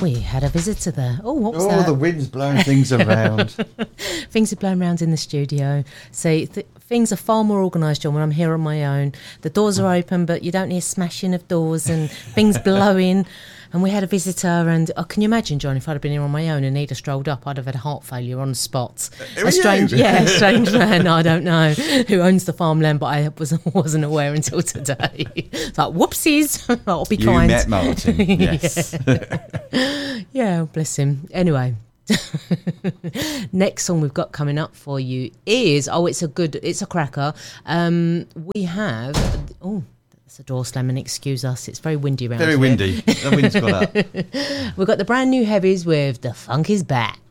We had a visitor there. Oh, what was Oh, that? the wind's blowing things around. Things are blowing around in the studio. So things are far more organised, John, when I'm here on my own. The doors are open, but you don't hear smashing of doors and things blowing. And we had a visitor, and can you imagine, John, if I'd have been here on my own and he'd have strolled up, I'd have had heart failure on the spot. A strange man, I don't know, who owns the farmland, but I wasn't aware until today. It's like, whoopsies, I'll be kind. You met Martin, yes. Yeah, bless him. Anyway. Next song we've got coming up for you is it's a cracker. We have it's a door slamming, excuse us, it's very windy around here. Very windy. The wind's got up. We've got the brand new heavies with The Funk Is Back.